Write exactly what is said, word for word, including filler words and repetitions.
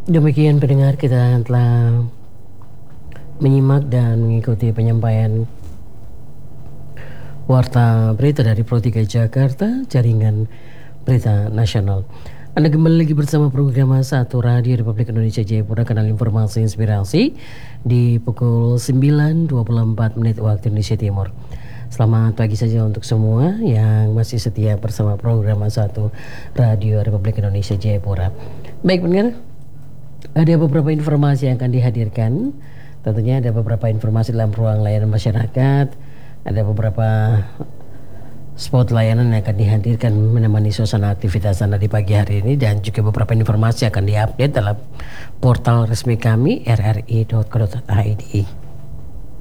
Demikian pendengar, kita telah menyimak dan mengikuti penyampaian Warta Berita dari Pro tiga Jakarta, Jaringan Berita Nasional. Anda kembali lagi bersama program satu Radio Republik Indonesia Jayapura, kanal informasi inspirasi di pukul sembilan dua puluh empat menit waktu Indonesia Timur. Selamat pagi saja untuk semua yang masih setia bersama program satu Radio Republik Indonesia Jayapura. Baik pendengar, ada beberapa informasi yang akan dihadirkan. Tentunya ada beberapa informasi dalam ruang layanan masyarakat. Ada beberapa spot layanan yang akan dihadirkan menemani suasana aktivitas Anda di pagi hari ini, dan juga beberapa informasi akan diupdate dalam portal resmi kami r r i dot co dot i d.